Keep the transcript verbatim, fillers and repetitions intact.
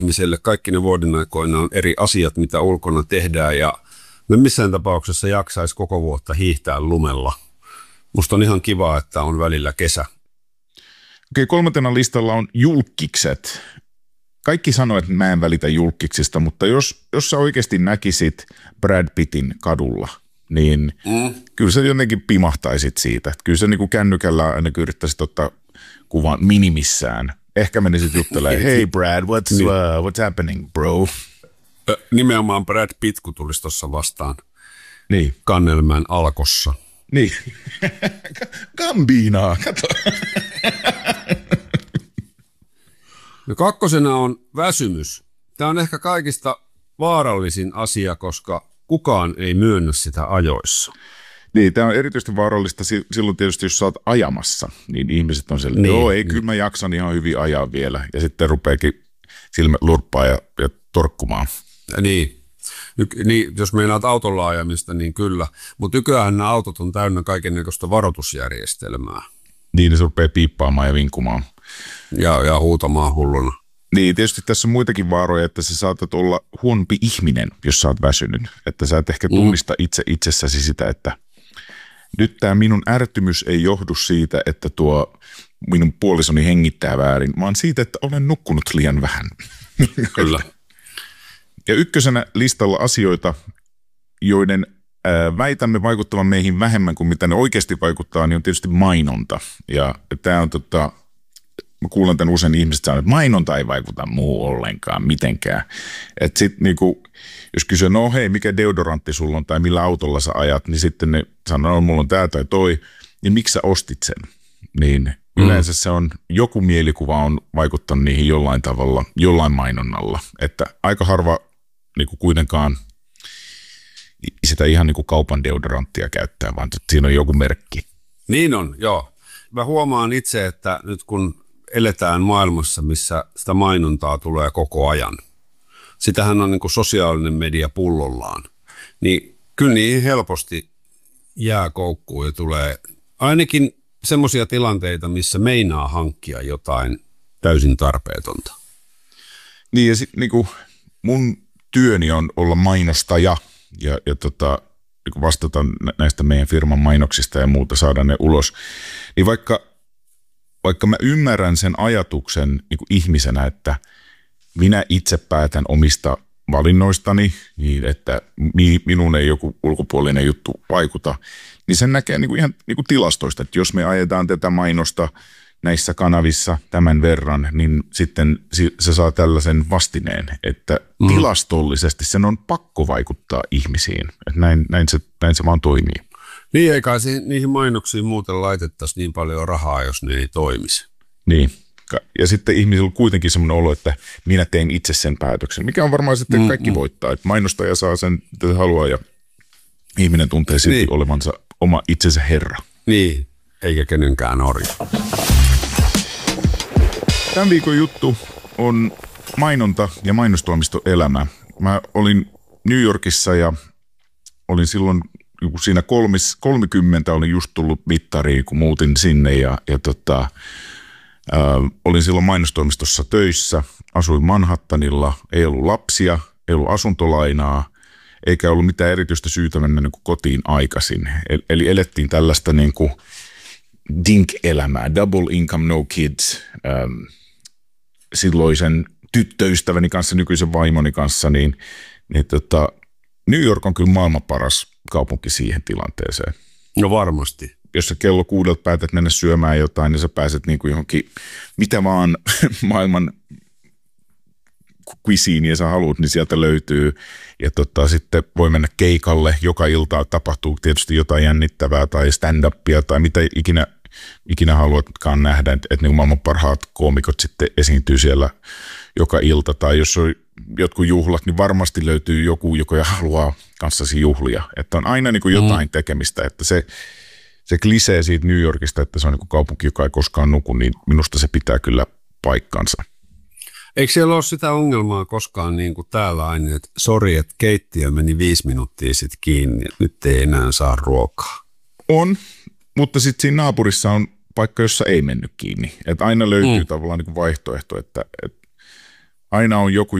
ihmiselle kaikki ne vuoden aikoina on eri asiat, mitä ulkona tehdään ja me missään tapauksessa jaksaisi koko vuotta hiihtää lumella. Musta on ihan kiva, että on välillä kesä. Okei, kolmantena listalla on julkkikset. Kaikki sanoo, että mä en välitä julkkiksista, mutta jos, jos sä oikeasti näkisit Brad Pittin kadulla, niin mm. kyllä sä jotenkin pimahtaisit siitä. Kyllä sä niin kuin kännykällä aina yrittäisit ottaa kuvan minimissään. Ehkä menisit juttelemaan, hey Brad, what's, niin. uh, what's happening, bro? Nimenomaan Brad Pitt, kun tulisi tuossa vastaan niin. Kannelmäen Alkossa. Niin. Gambinaa, kato. No kakkosena on väsymys. Tämä on ehkä kaikista vaarallisin asia, koska kukaan ei myönnä sitä ajoissa. Niin, tämä on erityisesti vaarallista silloin tietysti, jos sä oot ajamassa, niin ihmiset on sellainen, niin, joo, ei, niin. Kyllä mä jaksan ihan hyvin ajaa vielä. Ja sitten rupeekin silmät lurppaa ja, ja torkkumaan. Niin. Niin, jos meinaat autolla ajamista, niin kyllä. Mutta nykyään nämä autot on täynnä kaikennäköistä varoitusjärjestelmää. Niin, se rupeaa piippaamaan ja vinkumaan. Ja, ja huutamaan hulluna. Niin, tietysti tässä on muitakin vaaroja, että sä saatat olla huonompi ihminen, jos sä oot väsynyt. Että sä et ehkä tunnista itse itsessäsi sitä, että nyt tämä minun ärtymys ei johdu siitä, että tuo minun puolisoni hengittää väärin, vaan siitä, että olen nukkunut liian vähän. Kyllä. Ja ykkösenä listalla asioita, joiden ää, väitämme vaikuttavan meihin vähemmän kuin mitä ne oikeasti vaikuttaa, niin on tietysti mainonta. Ja tämä on tota, mä kuulen tämän usein ihmiset sanoo, että mainonta ei vaikuta muu ollenkaan mitenkään. Että sitten niinku, jos kysyy, no hei, mikä deodorantti sulla on tai millä autolla sä ajat, niin sitten ne sanoo, no mulla on tää tai toi, niin miksi sä ostit sen? Niin yleensä se on, joku mielikuva on vaikuttanut niihin jollain tavalla, jollain mainonnalla. Että aika harva niinku kuitenkaan sitä ihan niinku kaupan deodoranttia käyttää, vaan siinä on joku merkki. Niin on, joo. Mä huomaan itse, että nyt kun eletään maailmassa, missä sitä mainontaa tulee koko ajan. Sitähän on niin kuin sosiaalinen media pullollaan. Niin kyllä niin helposti jää koukkuun ja tulee ainakin semmoisia tilanteita, missä meinaa hankkia jotain täysin tarpeetonta. Niin ja sitten niin mun työni on olla mainostaja ja, ja tota, niin vastata näistä meidän firman mainoksista ja muuta, saada ne ulos. Niin vaikka Vaikka mä ymmärrän sen ajatuksen niin kuin ihmisenä, että minä itse päätän omista valinnoistani, niin että minun ei joku ulkopuolinen juttu vaikuta, niin sen näkee niin kuin ihan niin kuin tilastoista, että jos me ajetaan tätä mainosta näissä kanavissa tämän verran, niin sitten se saa tällaisen vastineen, että mm. tilastollisesti sen on pakko vaikuttaa ihmisiin. Että näin, näin, se, näin se vaan toimii. Niin, eikä niihin mainoksiin muuten laitettaisi niin paljon rahaa, jos ne ei toimisi. Niin, ja sitten ihmisillä on kuitenkin semmoinen olo, että minä tein itse sen päätöksen, mikä on varmaan sitten kaikki mm-hmm. voittaa. Että mainostaja saa sen, mitä se haluaa, ja ihminen tuntee silti niin. olevansa oma itsensä herra. Niin, eikä kenenkään orja. Tämän viikon juttu on mainonta ja mainostoimistoelämä. Mä olin New Yorkissa ja olin silloin siinä kolmis, kolmekymmentä olin just tullut mittariin, kun muutin sinne ja, ja tota, äh, olin silloin mainostoimistossa töissä, asuin Manhattanilla, ei ollut lapsia, ei ollut asuntolainaa, eikä ollut mitään erityistä syytä mennä niin kuin kotiin aikaisin. Eli elettiin tällaista niin kuin dink-elämää, double income, no kids, ähm, silloisen tyttöystäväni kanssa, nykyisen vaimoni kanssa, niin, niin tota, New York on kyllä maailman paras kaupunki siihen tilanteeseen. No varmasti. Jos sä kello kuudelta päätät mennä syömään jotain, niin sä pääset niin kuin johonkin, mitä vaan maailman cuisine sä haluat, niin sieltä löytyy. Ja tota, sitten voi mennä keikalle. Joka ilta tapahtuu tietysti jotain jännittävää tai stand-upia tai mitä ikinä, ikinä haluatkaan nähdä, että, että niin maailman parhaat koomikot sitten esiintyy siellä joka ilta. Tai jos on jotkut juhlat, niin varmasti löytyy joku, joka haluaa kanssasi juhlia. Että on aina niin kuin jotain mm. tekemistä, että se, se klisee siitä New Yorkista, että se on niin kuin kaupunki, joka ei koskaan nuku, niin minusta se pitää kyllä paikkansa. Eikö siellä ole sitä ongelmaa koskaan niin kuin täällä aina, että sori, että keittiö meni viisi minuuttia sitten kiinni, että nyt ei enää saa ruokaa? On, mutta sitten siinä naapurissa on paikka, jossa ei mennyt kiinni. Että aina löytyy mm. tavallaan niin kuin vaihtoehto, että, että Aina on joku,